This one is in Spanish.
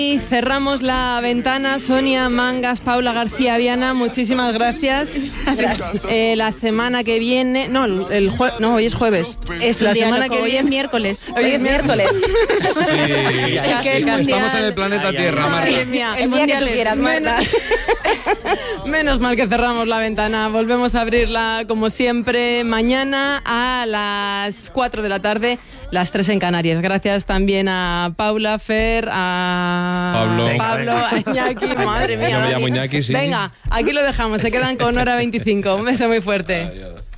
Y cerramos la ventana. Sonia Mangas, Paula García Viana, muchísimas gracias. La semana que viene, hoy es jueves. Es la semana que viene, miércoles. Hoy es miércoles. Sí. Estamos en el planeta Tierra, Marta. Ay, mía. El día que tú quieras, Marta. Menos mal que cerramos la ventana. Volvemos a abrirla como siempre mañana a las 4 de la tarde, las 3 en Canarias. Gracias también a Paula, Fer, a Pablo, a Iñaki. Madre mía. Yo me llamo Iñaki, sí. Venga, aquí lo dejamos. Se quedan con Hora 25. Un beso muy fuerte. Adiós.